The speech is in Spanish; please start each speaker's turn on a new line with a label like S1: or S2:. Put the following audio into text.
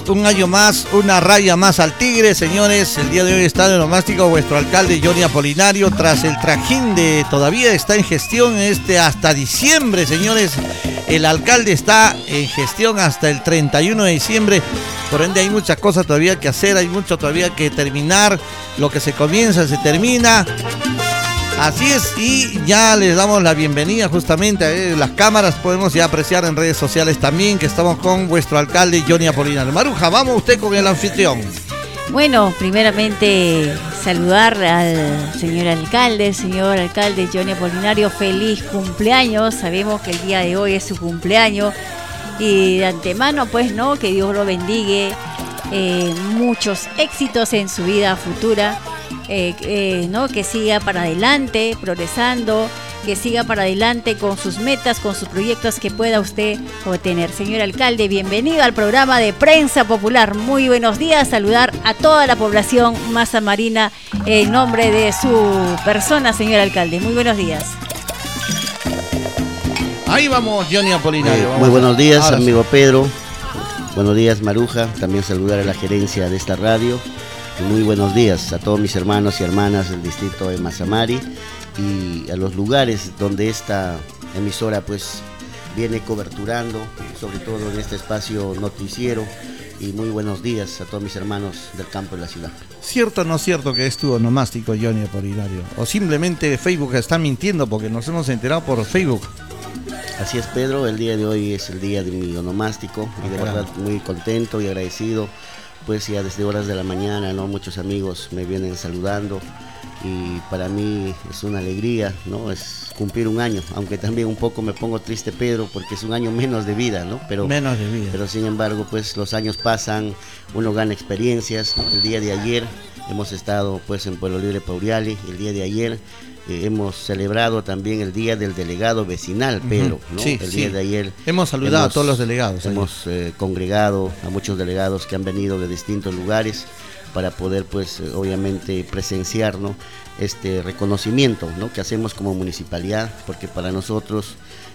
S1: Un año más, una raya más al tigre, señores. El día de hoy está en el onomástico vuestro alcalde Johnny Apolinario, tras el trajín de todavía está en gestión hasta diciembre, señores. El alcalde está en gestión hasta el 31 de diciembre. Por ende hay muchas cosas todavía que hacer, hay mucho todavía que terminar. Lo que se comienza se termina. Así es, y ya les damos la bienvenida justamente. Las cámaras podemos ya apreciar en redes sociales también que estamos con vuestro alcalde Johnny Apolinario. Maruja, vamos usted con el anfitrión.
S2: Bueno, primeramente saludar al señor alcalde Johnny Apolinario, feliz cumpleaños. Sabemos que el día de hoy es su cumpleaños y de antemano pues no, que Dios lo bendiga, muchos éxitos en su vida futura. ¿No? Que siga para adelante, progresando, que siga para adelante con sus metas, con sus proyectos que pueda usted obtener. Señor alcalde, bienvenido al programa de Prensa Popular. Muy buenos días, saludar a toda la población mazamarina en nombre de su persona, señor alcalde. Muy buenos días.
S1: Ahí vamos, Johnny Apolinario.
S3: Muy buenos días, amigo Pedro. Buenos días, Maruja. También saludar a la gerencia de esta radio. Muy buenos días a todos mis hermanos y hermanas del distrito de Mazamari y a los lugares donde esta emisora pues viene coberturando, sobre todo en este espacio noticiero. Y muy buenos días a todos mis hermanos del campo de la ciudad.
S1: ¿Cierto o no cierto que es tu onomástico, Johnny Apolinario? ¿O simplemente Facebook está mintiendo porque nos hemos enterado por Facebook?
S3: Así es, Pedro, el día de hoy es el día de mi onomástico y de verdad muy contento y agradecido. Pues ya desde horas de la mañana, ¿no? Muchos amigos me vienen saludando y para mí es una alegría, ¿no? Es cumplir un año, aunque también un poco me pongo triste, Pedro, porque es un año menos de vida, ¿no?
S1: Menos de vida.
S3: Pero sin embargo, pues los años pasan, uno gana experiencias, ¿no? El día de ayer hemos estado pues en Pueblo Libre Pauriali, el día de ayer hemos celebrado también el Día del Delegado Vecinal, Pedro, ¿no?
S1: Sí,
S3: el día de ayer
S1: hemos saludado a todos los delegados.
S3: Hemos congregado a muchos delegados que han venido de distintos lugares para poder, pues, obviamente presenciar, ¿no? Este reconocimiento, ¿no? que hacemos como municipalidad, porque para nosotros